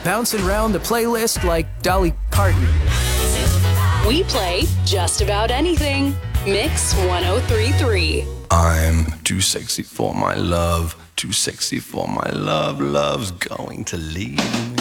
bouncing around the playlist like Dolly Parton. We play just about anything. Mix 1033. I'm too sexy for my love, too sexy for my love, love's going to leave me.